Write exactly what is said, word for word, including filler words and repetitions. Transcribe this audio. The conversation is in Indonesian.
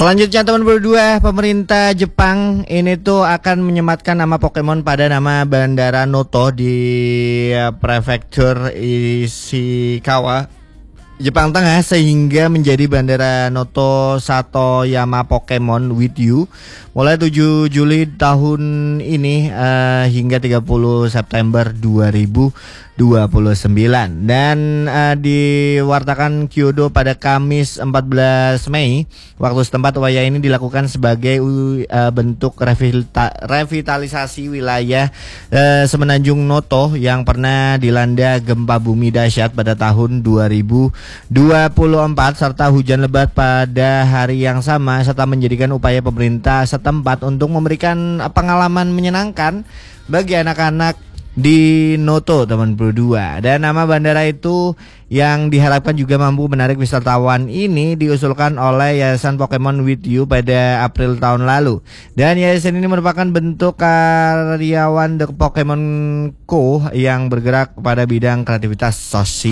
Selanjutnya teman berdua, pemerintah Jepang ini tuh akan menyematkan nama Pokemon pada nama Bandara Noto di Prefektur Ishikawa, Jepang Tengah, sehingga menjadi Bandara Noto Satoyama Pokemon with You mulai tujuh Juli tahun ini uh, hingga tiga puluh September dua ribu dua puluh sembilan, dan uh, diwartakan Kyoto pada Kamis empat belas Mei waktu setempat. Upaya ini dilakukan sebagai uh, bentuk revita revitalisasi wilayah uh, semenanjung Noto yang pernah dilanda gempa bumi dahsyat pada tahun dua ribu dua puluh empat serta hujan lebat pada hari yang sama, serta menjadikan upaya pemerintah setempat untuk memberikan pengalaman menyenangkan bagi anak-anak di Noto, teman berdua. Dan nama bandara itu yang diharapkan juga mampu menarik wisatawan ini diusulkan oleh Yayasan Pokemon with You pada April tahun lalu. Dan yayasan ini merupakan bentuk karyawan The Pokemon Co yang bergerak pada bidang kreativitas sosial.